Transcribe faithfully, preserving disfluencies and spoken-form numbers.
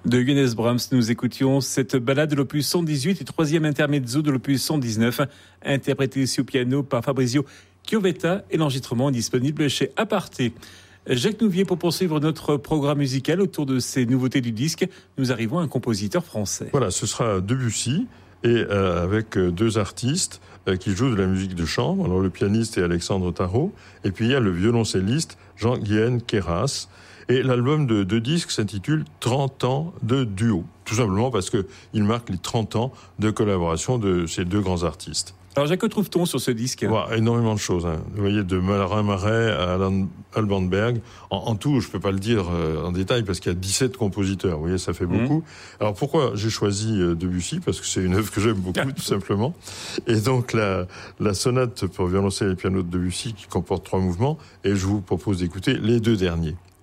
De Johannes Brahms, nous écoutions cette ballade de l'opus cent dix-huit et troisième intermezzo de l'opus cent dix-neuf, interprété ici au piano par Fabrizio Chiovetta, et l'enregistrement est disponible chez Aparté. Jacques Nouvier, pour poursuivre notre programme musical autour de ces nouveautés du disque, nous arrivons à un compositeur français. Voilà, ce sera Debussy, et euh, avec deux artistes euh, qui jouent de la musique de chambre. Alors le pianiste est Alexandre Tarot, et puis il y a le violoncelliste Jean-Guyen Queyras. Et l'album de deux disques s'intitule trente ans de duo. Tout simplement parce qu'il marque les trente ans de collaboration de ces deux grands artistes. Alors Jacques, que trouve-t-on sur ce disque ? Ouais, énormément de choses. Hein. Vous voyez, de Marin Marais à Alan Alban-Berg. En, en tout, je ne peux pas le dire euh, en détail parce qu'il y a dix-sept compositeurs. Vous voyez, ça fait beaucoup. Mmh. Alors pourquoi j'ai choisi euh, Debussy ? Parce que c'est une œuvre que j'aime beaucoup, tout simplement. Et donc la, la sonate pour violoncelle et piano de Debussy qui comporte trois mouvements. Et je vous propose d'écouter les deux derniers.